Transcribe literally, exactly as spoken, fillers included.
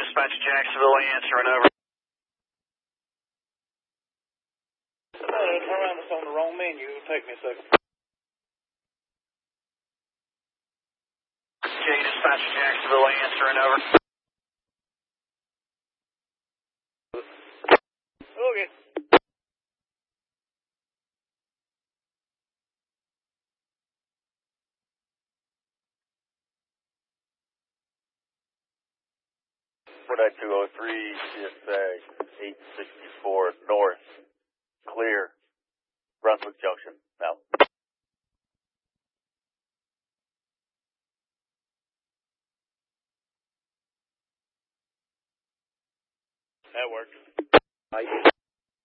dispatch Jacksonville, answering over. Uh, turn around, it's on the wrong menu. It'll take me a second. J dispatch Jacksonville, answering over. Okay. four nine two oh three, C S A eight sixty-four North, clear, Brunswick Junction, now. That works. I